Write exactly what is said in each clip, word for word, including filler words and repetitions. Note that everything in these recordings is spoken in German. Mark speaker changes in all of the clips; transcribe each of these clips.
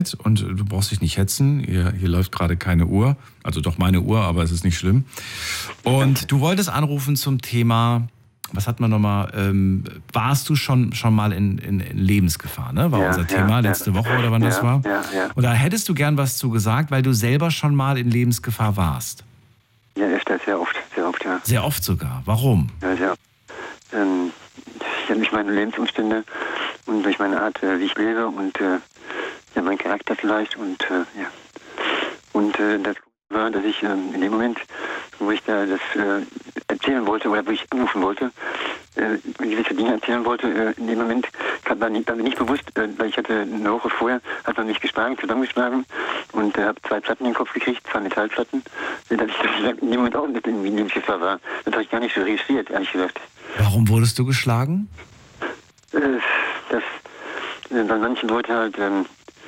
Speaker 1: und du brauchst dich nicht hetzen. Hier, hier läuft gerade keine Uhr. Also doch meine Uhr, aber es ist nicht schlimm. Und du wolltest anrufen zum Thema, was hat man nochmal, ähm, warst du schon, schon mal in, in, in Lebensgefahr, ne? War
Speaker 2: Ja,
Speaker 1: unser
Speaker 2: ja,
Speaker 1: Thema
Speaker 2: ja.
Speaker 1: letzte Woche oder wann
Speaker 2: Ja,
Speaker 1: das war?
Speaker 2: ja, ja.
Speaker 1: Und da hättest du gern was zu gesagt, weil du selber schon mal in Lebensgefahr warst.
Speaker 2: Ja, öfter, sehr oft, sehr oft, ja.
Speaker 1: Sehr oft sogar. Warum?
Speaker 2: Ja, sehr oft. Ähm, ich habe durch meine Lebensumstände und durch meine Art, äh, wie ich lebe und äh, ja, mein Charakter vielleicht und äh, ja. Und äh, das war, dass ich ähm, in dem Moment, wo ich da das äh, erzählen wollte oder wo ich anrufen wollte, äh, gewisse Dinge erzählen wollte, äh, in dem Moment war mir nicht, nicht bewusst, äh, weil ich hatte eine Woche vorher, hat man mich geschlagen, zusammengeschlagen und äh, habe zwei Platten in den Kopf gekriegt, zwei Metallplatten, dass ich das in dem Moment auch nicht in Lebensgefahr war. Das habe ich gar nicht so registriert, ehrlich gesagt.
Speaker 1: Warum wurdest du geschlagen?
Speaker 2: Äh, das, äh, weil manche Leute halt ähm,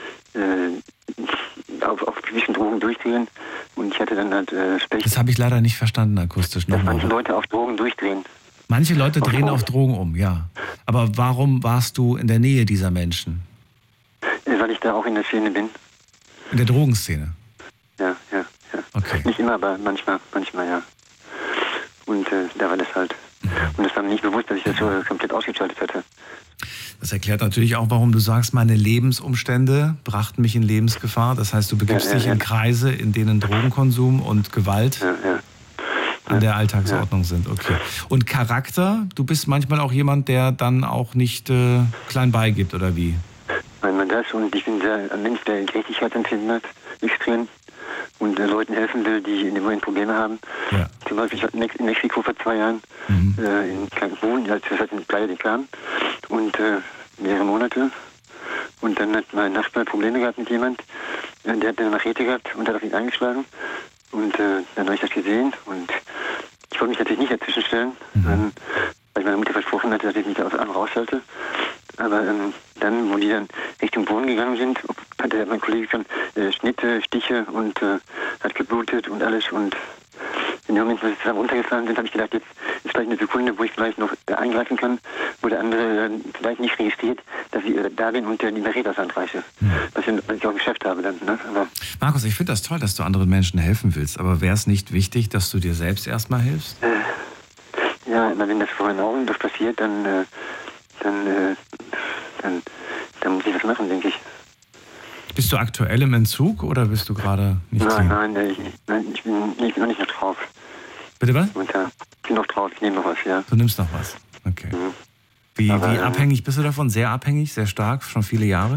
Speaker 2: äh, auf, auf gewissen Drogen durchdrehen und ich hatte dann halt äh, Specht.
Speaker 1: Das habe ich leider nicht verstanden akustisch.
Speaker 2: Dass
Speaker 1: Nochmal.
Speaker 2: manche Leute auf Drogen durchdrehen.
Speaker 1: Manche Leute
Speaker 2: Auf
Speaker 1: drehen
Speaker 2: Drogen.
Speaker 1: auf Drogen um, ja. Aber warum warst du in der Nähe dieser Menschen?
Speaker 2: Äh, weil ich da auch in der Szene bin.
Speaker 1: In der Drogenszene?
Speaker 2: Ja, ja, ja.
Speaker 1: Okay.
Speaker 2: Nicht immer, aber manchmal, manchmal ja. Und äh, da war das halt. Und das war mir nicht bewusst, dass ich das so komplett ausgeschaltet hatte.
Speaker 1: Das erklärt natürlich auch, warum du sagst, meine Lebensumstände brachten mich in Lebensgefahr. Das heißt, du begibst
Speaker 2: Ja, ja,
Speaker 1: dich
Speaker 2: ja.
Speaker 1: in Kreise, in denen Drogenkonsum und Gewalt
Speaker 2: Ja, ja.
Speaker 1: an der Alltagsordnung sind. Okay. Und Charakter? Du bist manchmal auch jemand, der dann auch nicht äh, klein beigibt, oder wie?
Speaker 2: Weil man das und ich bin sehr ein Mensch, der Gerechtigkeit empfinden hat, extrem. Und äh, Leuten helfen will, die in dem Moment Probleme haben.
Speaker 1: Ja.
Speaker 2: Zum Beispiel, ich war in Mexiko vor zwei Jahren,
Speaker 1: Mhm.
Speaker 2: äh, in Cancun, als wir in Playa del Carmen. Und äh, mehrere Monate. Und dann hat mein Nachbar Probleme gehabt mit jemand. Äh, der hat eine Machete gehabt und hat auf ihn eingeschlagen. Und äh, dann habe ich das gesehen. Und ich wollte mich natürlich nicht dazwischen stellen,
Speaker 1: Mhm.
Speaker 2: ähm, weil ich meiner Mutter versprochen hatte, dass ich mich aus allem rausschalte. Aber ähm, dann, wo die dann Richtung Wohnen gegangen sind, hatte mein Kollege schon äh, Schnitte, Stiche und äh, hat geblutet und alles. Und in dem Moment, wo sie zusammen runtergefallen sind, habe ich gedacht, jetzt ist vielleicht eine Sekunde, wo ich vielleicht noch äh, eingreifen kann, wo der andere äh, vielleicht nicht registriert, dass ich äh, da bin und äh, die Machete aus der Hand reiche.
Speaker 1: Mhm.
Speaker 2: Was, ich, was ich auch im Geschäft habe dann. Ne? Aber,
Speaker 1: Markus, ich finde das toll, dass du anderen Menschen helfen willst. Aber wäre es nicht wichtig, dass du dir selbst erstmal hilfst?
Speaker 2: äh, ja, aber wenn das vor meinen Augen das passiert, dann, äh, dann, äh, dann, dann muss ich das machen, denke ich.
Speaker 1: Bist du aktuell im Entzug oder bist du gerade nicht
Speaker 2: Nein,
Speaker 1: clean?
Speaker 2: nein, äh, ich, nein, ich bin, ich bin noch nicht noch drauf.
Speaker 1: Bitte was?
Speaker 2: Und, äh, ich bin noch drauf, ich nehme noch was, ja.
Speaker 1: Du nimmst noch was. Okay.
Speaker 2: Mhm.
Speaker 1: Wie,
Speaker 2: Aber,
Speaker 1: wie
Speaker 2: ähm,
Speaker 1: abhängig bist du davon? Sehr abhängig, sehr stark, schon viele Jahre?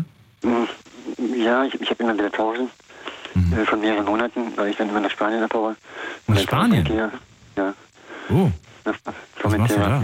Speaker 2: Ja, ich, ich habe immer wieder Pausen
Speaker 1: Mhm.
Speaker 2: äh, von mehreren Monaten, weil ich dann immer nach Spanien abhaue.
Speaker 1: Nach
Speaker 2: Und
Speaker 1: Spanien?
Speaker 2: Gehe, ja.
Speaker 1: Oh,
Speaker 2: Das,
Speaker 1: Was machst du da?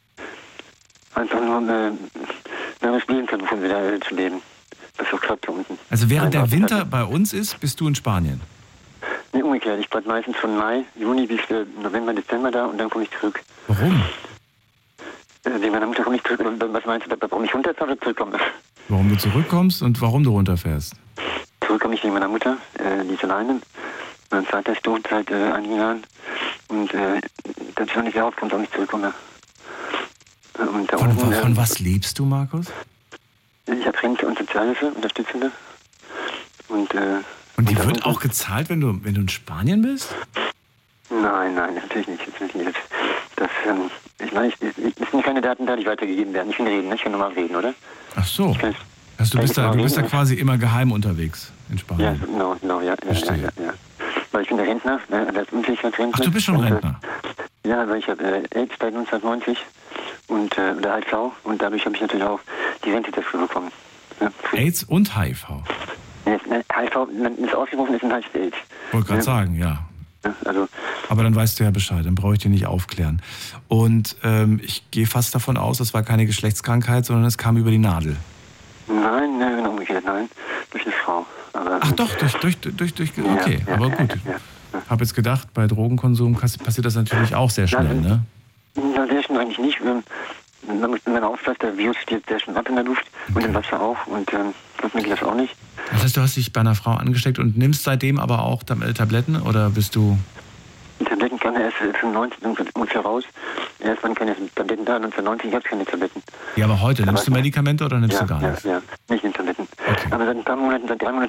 Speaker 2: Einfach nur, äh, na, das leben kann, wovon wir da äh, zu leben. Das ist auch klappt da unten.
Speaker 1: also während der
Speaker 2: Nein,
Speaker 1: Winter bei uns ist, bist du in Spanien?
Speaker 2: Nee, umgekehrt. Ich bleibe meistens von Mai, Juni bis äh, November, Dezember da und dann komme ich zurück.
Speaker 1: Warum?
Speaker 2: Äh, wegen meiner Mutter komme ich zurück. Und was meinst du, warum ich runterfahre oder zurückkomme?
Speaker 1: Warum du zurückkommst und warum du runterfährst?
Speaker 2: Zurück komme ich wegen meiner Mutter, äh, die ist alleine. Mein Vater ist tot seit äh, einigen Jahren. Und äh, dann schon nicht rauskommt, warum ich zurückkomme. Äh, Und da
Speaker 1: Von,
Speaker 2: unten,
Speaker 1: von,
Speaker 2: äh,
Speaker 1: von was lebst du, Markus?
Speaker 2: Ich habe Rente und Sozialhilfe, Unterstützende. Und, äh,
Speaker 1: Und die
Speaker 2: da
Speaker 1: wird
Speaker 2: unten-
Speaker 1: auch gezahlt, wenn du, wenn du in Spanien bist?
Speaker 2: Nein, nein, natürlich nicht. Natürlich nicht. Das, das, ähm, ich meine, ich, ich, es sind keine Daten da, die weitergegeben werden. Ich kann reden, ne? Ich kann normal reden, oder?
Speaker 1: Ach so.
Speaker 2: Ich kann,
Speaker 1: Also du
Speaker 2: kann
Speaker 1: bist
Speaker 2: ich
Speaker 1: da,
Speaker 2: normal
Speaker 1: du bist da
Speaker 2: reden?
Speaker 1: quasi immer geheim unterwegs in
Speaker 2: Ja,
Speaker 1: Spanien.
Speaker 2: genau, genau, ja. ja, ja,
Speaker 1: Verstehe.
Speaker 2: ja, ja. Weil ich bin der Rentner, ne, als Unfähigkeitsrentner.
Speaker 1: Ach, du bist schon
Speaker 2: Und, äh,
Speaker 1: Rentner?
Speaker 2: Ja, weil ich habe äh, AIDS seit neunzehnhundertneunzig und äh, der H I V und dadurch habe ich natürlich auch die Rente dafür bekommen. Ja.
Speaker 1: AIDS und H I V.
Speaker 2: Ja, ne, H I V, wenn es ausgerufen ist, dann heißt es AIDS.
Speaker 1: Wollte gerade
Speaker 2: Ja.
Speaker 1: sagen, ja.
Speaker 2: Ja, also,
Speaker 1: Aber dann weißt du ja Bescheid, dann brauche ich dir nicht aufklären. Und ähm, ich gehe fast davon aus, das war keine Geschlechtskrankheit, sondern es kam über die Nadel.
Speaker 2: nein, nein, genau umgekehrt, nein, durch eine Frau. Aber,
Speaker 1: Ach doch, durch, durch, durch, durch,
Speaker 2: Ja,
Speaker 1: okay,
Speaker 2: ja,
Speaker 1: aber
Speaker 2: ja,
Speaker 1: gut.
Speaker 2: ja, ja.
Speaker 1: Hab jetzt gedacht, bei Drogenkonsum passiert das natürlich auch sehr schnell, ne?
Speaker 2: Ja, sehr schnell eigentlich nicht. Ähm, Man muss immer aufpassen, der Virus steht sehr schnell ab in der Luft und im Wasser auch. Und ähm, mir geht das auch nicht.
Speaker 1: Das heißt, du hast dich bei einer Frau angesteckt und nimmst seitdem aber auch Tab- äh, Tabletten oder bist du...
Speaker 2: Die Tabletten kann er erst fünfundneunzig ungefähr raus. Erst wann kann er Tabletten da? neunzehnhundertneunzig gab es keine Tabletten.
Speaker 1: Ja, aber heute, nimmst du
Speaker 2: Aber-
Speaker 1: Medikamente oder nimmst
Speaker 2: Ja,
Speaker 1: du gar
Speaker 2: ja,
Speaker 1: nichts?
Speaker 2: ja, nicht in Tabletten.
Speaker 1: Okay.
Speaker 2: Aber seit ein paar Monaten, seit drei Monaten